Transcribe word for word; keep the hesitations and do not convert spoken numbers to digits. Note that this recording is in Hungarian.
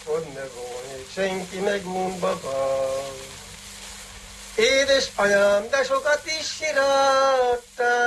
otthon ne volnék, senki megmond baba. Édesanyám, de sokat is síráttál,